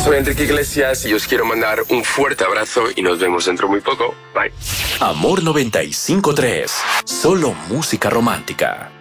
Soy Enrique Iglesias y os quiero mandar un fuerte abrazo y nos vemos dentro muy poco. Bye. Amor 95.3. Solo música romántica.